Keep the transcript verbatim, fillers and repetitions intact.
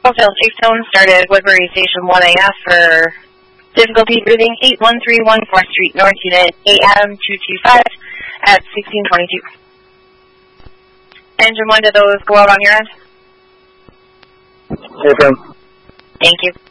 Hotel Tone started Woodbury Station one A F for difficulty breathing eight one three one fourth Street North, Unit A M two two five at sixteen twenty-two. Engine one, did those go out on your end? Okay. Thank you.